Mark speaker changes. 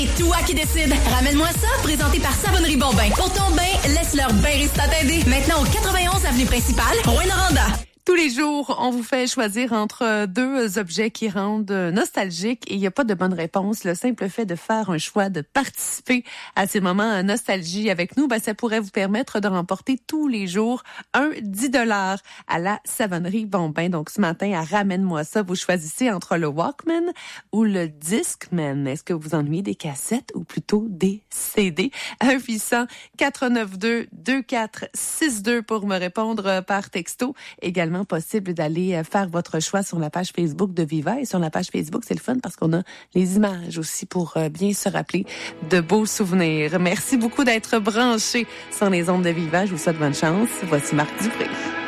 Speaker 1: Et toi qui décide, ramène-moi ça, présenté par Savonnerie Bombin. Pour ton bain, laisse leur bain Rista t'aider. Maintenant au 91 avenue principale, Rouyn-Noranda.
Speaker 2: Tous les jours, on vous fait choisir entre deux objets qui rendent nostalgiques et il n'y a pas de bonne réponse. Le simple fait de faire un choix, de participer à ces moments nostalgie avec nous, ça pourrait vous permettre de remporter tous les jours un 10$ à la Savonnerie Bombin. Donc ce matin, à Ramène-moi ça, vous choisissez entre le Walkman ou le Discman. Est-ce que vous ennuyez des cassettes ou plutôt des CD? 1-800-492-2462 pour me répondre par texto. Également possible d'aller faire votre choix sur la page Facebook de Viva. Et sur la page Facebook, c'est le fun parce qu'on a les images aussi pour bien se rappeler de beaux souvenirs. Merci beaucoup d'être branchés sur les ondes de Viva. Je vous souhaite bonne chance. Voici Marc Dupré.